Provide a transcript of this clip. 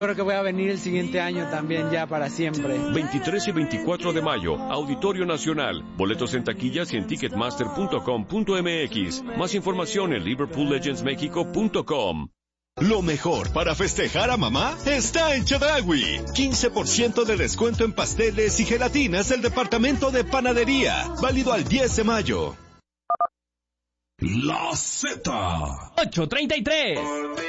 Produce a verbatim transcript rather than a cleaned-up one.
Creo que voy a venir el siguiente año también ya para siempre. veintitrés y veinticuatro de mayo, Auditorio Nacional. Boletos en taquillas y en ticketmaster punto com punto m x. Más información en liverpool legends mexico punto com. Lo mejor para festejar a mamá está en Chedraui. quince por ciento de descuento en pasteles y gelatinas del departamento de panadería. Válido al diez de mayo. La Z. ocho treinta y tres.